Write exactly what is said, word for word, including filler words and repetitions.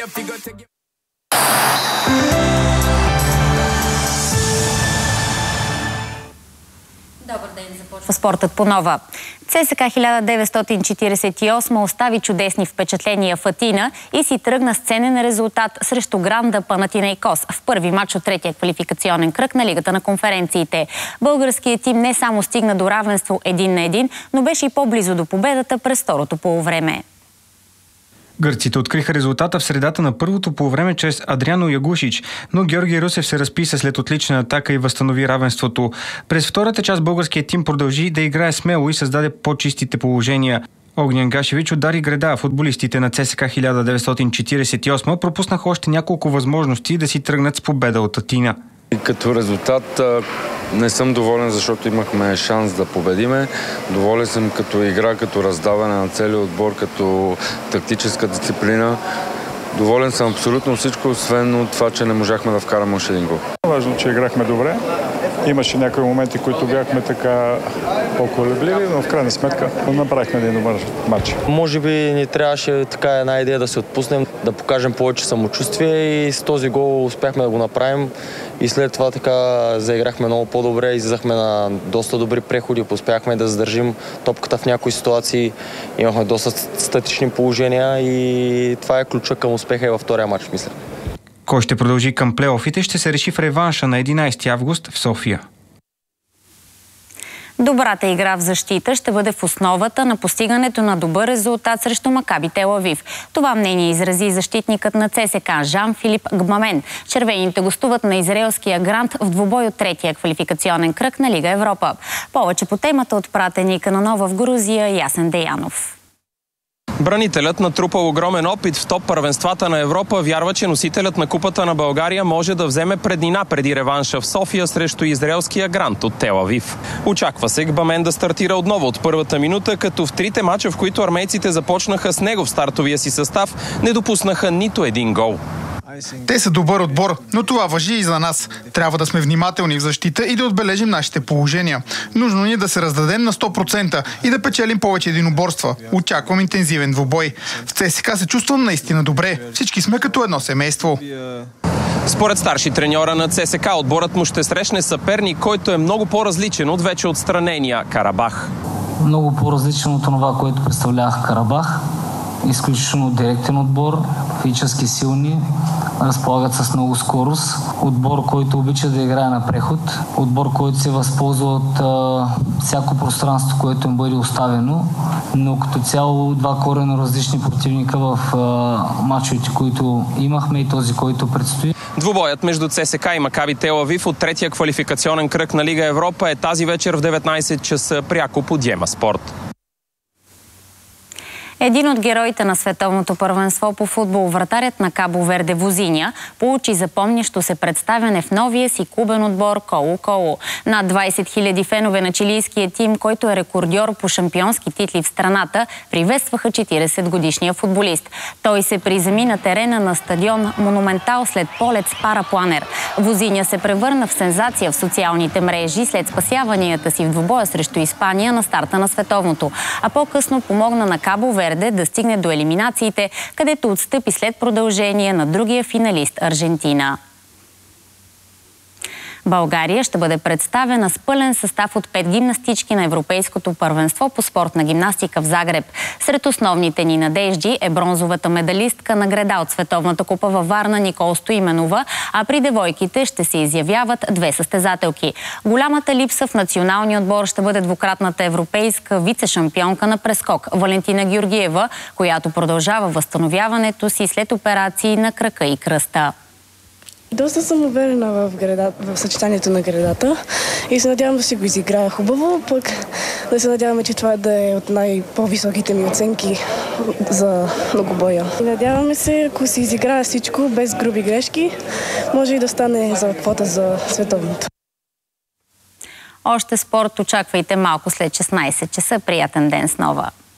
Добър ден, започва спортът по нова. ЦСКА хиляда деветстотин четиридесет и осма остави чудесни впечатления в Атина и си тръгна с ценен резултат срещу Гранда Панатинейкос в първи матч от третия квалификационен кръг на Лигата на конференциите. Българският тим не само стигна до равенство един на един, но беше и по-близо до победата през второто полувреме. Гърците откриха резултата в средата на първото полувреме чрез Адриано Ягушич, но Георги Русев се разписа след отлична атака и възстанови равенството. През втората част българският тим продължи да играе смело и създаде по-чистите положения. Огнян Гашевич удари греда. Футболистите на ЦСКА хиляда деветстотин четиридесет и осма пропуснаха още няколко възможности да си тръгнат с победа от Атина. Като резултат не съм доволен, защото имахме шанс да победиме. Доволен съм като игра, като раздаване на целия отбор, като тактическа дисциплина. Доволен съм абсолютно всичко, освен от това, че не можахме да вкараме още един гол. Важно, че играхме добре. Имаше някои моменти, които бяхме така по-колебливи, но в крайна сметка направихме един добър матч. Може би ни трябваше така една идея да се отпуснем, да покажем повече самочувствие и с този гол успяхме да го направим. И след това така заиграхме много по-добре, излизахме на доста добри преходи, успяхме да задържим топката в някои ситуации, имахме доста статични положения и това е ключа към успеха и във втория матч, мисля. Кой ще продължи към плейофите, ще се реши в реванша на единайсети август в София. Добрата игра в защита ще бъде в основата на постигането на добър резултат срещу Макаби Тел Авив. Това мнение изрази защитникът на ЦСКА Жан-Филип Гмамен. Червените гостуват на израелския Грант в двубой от третия квалификационен кръг на Лига Европа. Повече по темата от пратеника на Нова в Грузия Ясен Деянов. Бранителят натрупал огромен опит в топ първенствата на Европа вярва, че носителят на Купата на България може да вземе преднина преди реванша в София срещу израелския Грант от Тел Авив. Очаква се Гбамен да стартира отново от първата минута, като в трите мача, в които армейците започнаха с него в стартовия си състав, не допуснаха нито един гол. Те са добър отбор, но това важи и за нас. Трябва да сме внимателни в защита и да отбележим нашите положения. Нужно ни е да се раздадем на сто процента и да печелим повече единоборства. Очаквам интензивен двубой. В ЦСКА се чувствам наистина добре. Всички сме като едно семейство. Според старши треньора на ЦСКА, отборът му ще срещне съперник, който е много по-различен от вече отстранения Карабах. Много по-различен от това, което представлявах Карабах. Изключително директен отбор, физически силни, разполагат с много скорост. Отбор, който обича да играе на преход. Отбор, който се възползва от а, всяко пространство, което им бъде оставено. Но като цяло два коренно различни противника в а, мачовете, които имахме и този, който предстои. Двубоят между ЦСКА и Макаби Тел Авив от третия квалификационен кръг на Лига Европа е тази вечер в деветнайсет часа пряко по Диема Спорт. Един от героите на световното първенство по футбол, вратарят на Кабо Верде Возиня, получи запомнящо се представяне в новия си клубен отбор Коло-Коло. Над двайсет хиляди фенове на чилийския тим, който е рекордьор по шампионски титли в страната, приветстваха четиридесетгодишния футболист. Той се приземи на терена на стадион Монументал след полет с парапланер. Возиня се превърна в сензация в социалните мрежи след спасяванията си в двубоя срещу Испания на старта на световното, а по-късно помогна на Кабо Верде да стигне до елиминациите, където отстъпи след продължение на другия финалист Аржентина. България ще бъде представена с пълен състав от пет гимнастички на Европейското първенство по спортна гимнастика в Загреб. Сред основните ни надежди е бронзовата медалистка на греда от Световната купа във Варна Никол Стоименова, а при девойките ще се изявяват две състезателки. Голямата липса в националния отбор ще бъде двукратната европейска вице-шампионка на прескок Валентина Георгиева, която продължава възстановяването си след операции на крака и кръста. Доста съм уверена в, греда, в съчетанието на гредата и се надявам да си го изиграя хубаво, пък да се надяваме, че това да е от най-по-високите ми оценки за многобоя. И надяваме се, ако си изиграя всичко без груби грешки, може и да стане за квота за световното. Още спорт очаквайте малко след шестнайсет часа. Приятен ден с Нова!